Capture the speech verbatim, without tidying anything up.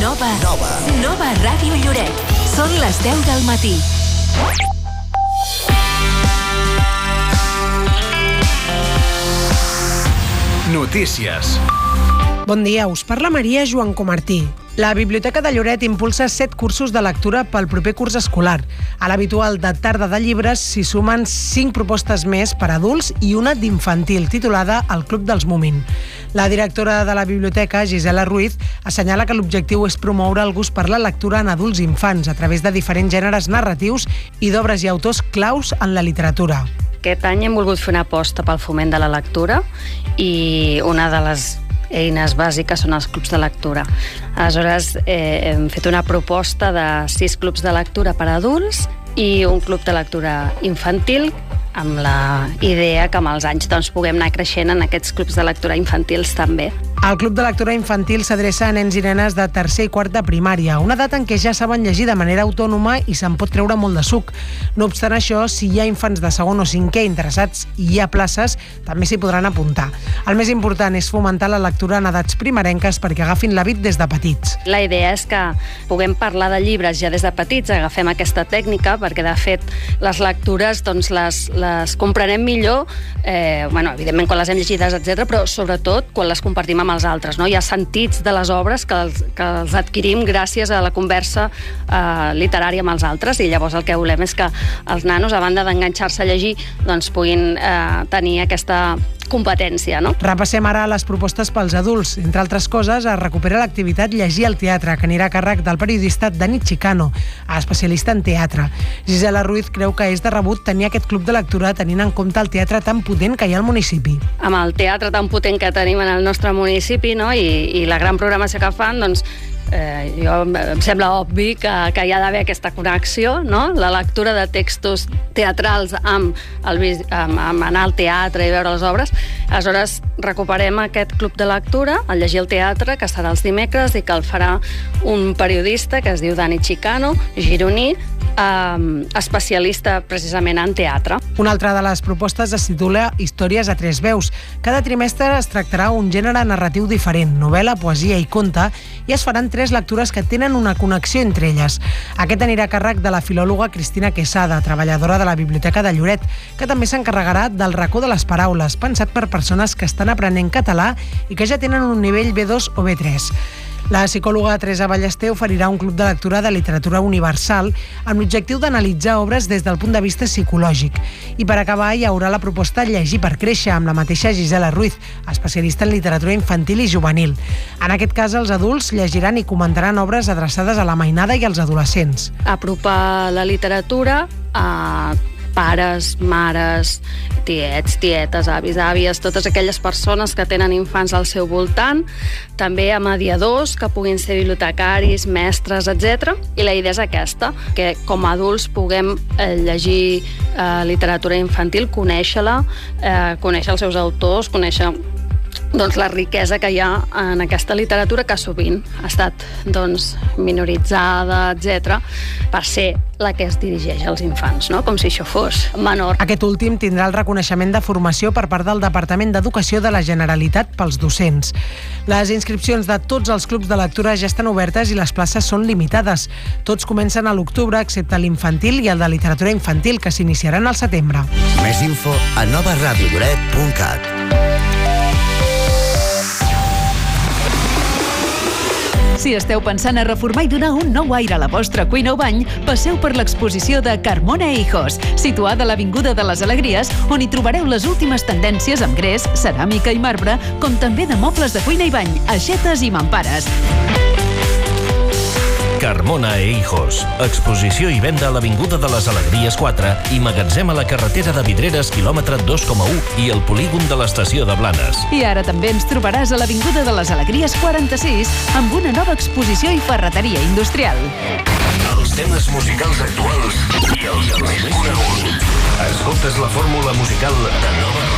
Nova. Nova. Nova Ràdio Lloret. Són les deu del matí. Notícies. Bon dia, us parla Maria Joan Comartí. La Biblioteca de Lloret impulsa set cursos de lectura pel proper curs escolar. A l'habitual de tarda de llibres s'hi sumen cinc propostes més per a adults i una d'infantil, titulada El Club dels Moomin. La directora de la biblioteca, Gisela Ruiz, assenyala que l'objectiu és promoure el gust per la lectura en adults i infants a través de diferents gèneres narratius i d'obres i autors claus en la literatura. Aquest any hem volgut fer una aposta pel foment de la lectura i una de les eines bàsiques són els clubs de lectura. Aleshores, eh, hem fet una proposta de sis clubs de lectura per a adults i un club de lectura infantil, amb la idea que amb els anys doncs, puguem anar creixent en aquests clubs de lectura infantils també. El Club de Lectura Infantil s'adreça a nens i nenes de tercer i quart de primària, una edat en què ja saben llegir de manera autònoma i se'n pot treure molt de suc. No obstant això, si hi ha infants de segon o cinquè interessats i hi ha places, també s'hi podran apuntar. El més important és fomentar la lectura en edats primerenques perquè agafin l'hàbit des de petits. La idea és que puguem parlar de llibres ja des de petits, agafem aquesta tècnica, perquè de fet les lectures doncs, les, les comprenem millor, eh, bueno, evidentment quan les hem llegides, etcètera, però sobretot quan les compartim amb els altres. No? Hi ha sentits de les obres que els, que els adquirim gràcies a la conversa eh, literària amb els altres, i llavors el que volem és que els nanos, a banda d'enganxar-se a llegir, doncs puguin eh, tenir aquesta competència, no? Repassem ara les propostes pels adults. Entre altres coses, es recupera l'activitat Llegir al teatre, que anirà a càrrec del periodista Dani Chicano, especialista en teatre. Gisela Ruiz creu que és de rebut tenir aquest club de lectura tenint en compte el teatre tan potent que hi ha al municipi. Amb el teatre tan potent que tenim en el nostre municipi, no? I, i la gran programació que fan, doncs Eh, jo, em sembla obvi que, que hi ha d'haver aquesta connexió, no? La lectura de textos teatrals amb, el, amb, amb anar al teatre i veure les obres. Aleshores, recuperem aquest club de lectura, el Llegir al teatre, que serà els dimecres i que el farà un periodista que es diu Dani Chicano, gironí, eh, especialista precisament en teatre. Una altra de les propostes es titula Històries a tres veus. Cada trimestre es tractarà un gènere narratiu diferent, novel·la, poesia i conte, i es faran tres lectures que tenen una connexió entre elles. Aquest anirà a càrrec de la filòloga Cristina Quesada, treballadora de la Biblioteca de Lloret, que també s'encarregarà del racó de les paraules, pensat per persones que estan aprenent català i que ja tenen un nivell B dos o B tres. La psicòloga Teresa Ballester oferirà un club de lectura de literatura universal amb l'objectiu d'analitzar obres des del punt de vista psicològic. I per acabar hi haurà la proposta Llegir per créixer amb la mateixa Gisela Ruiz, especialista en literatura infantil i juvenil. En aquest cas, els adults llegiran i comentaran obres adreçades a la mainada i als adolescents. Apropar la literatura a pares, mares, tiets, tietes, avis, àvies, totes aquelles persones que tenen infants al seu voltant, també a mediadors que puguin ser bibliotecaris, mestres, etcètera. I la idea és aquesta, que com a adults puguem eh, llegir eh, literatura infantil, conèixer-la, eh, conèixer els seus autors, conèixer doncs, la riquesa que hi ha en aquesta literatura que sovint ha estat doncs, minoritzada, etcètera, per ser la que es dirigeix als infants, no? Com si això fos menor. Aquest últim tindrà el reconeixement de formació per part del Departament d'Educació de la Generalitat pels docents. Les inscripcions de tots els clubs de lectura ja estan obertes i les places són limitades. Tots comencen a l'octubre, excepte l'infantil i el de literatura infantil, que s'iniciaran al setembre. Més info a nova ràdio lloret punt cat. Si esteu pensant a reformar i donar un nou aire a la vostra cuina o bany, passeu per l'exposició de Carmona e Hijos, situada a l'Avinguda de les Alegries, on hi trobareu les últimes tendències amb gres, ceràmica i marbre, com també de mobles de cuina i bany, aixetes i mampares. Carmona e Hijos. Exposició i venda a l'Avinguda de les Alegries quatre i magatzem a la carretera de Vidreres, quilòmetre dos coma u, i el polígon de l'estació de Blanes. I ara també ens trobaràs a l'Avinguda de les Alegries quaranta-sis amb una nova exposició i ferreteria industrial. Els temes musicals actuals i els més coneguts. Escoltes la fórmula musical de Nova